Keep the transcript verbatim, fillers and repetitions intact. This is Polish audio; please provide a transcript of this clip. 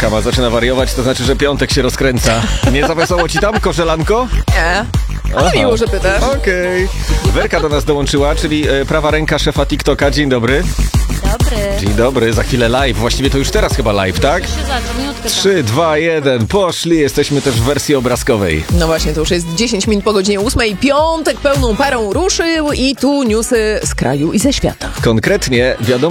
Kama zaczyna wariować, to znaczy, że piątek się rozkręca. Nie za wesoło ci tam, korzelanko? Nie. Ale Aha. miło, że pytasz. Okej. Okay. Werka do nas dołączyła, czyli e, prawa ręka szefa TikToka. Dzień dobry. Dobry. Dzień dobry, za chwilę live. Właściwie to już teraz chyba live, tak? trzy, dwa, jeden, poszli. Jesteśmy też w wersji obrazkowej. No właśnie, to już jest dziesięć minut po godzinie ósmej. Piątek pełną parą ruszył i tu newsy z kraju i ze świata. Konkretnie wiadomo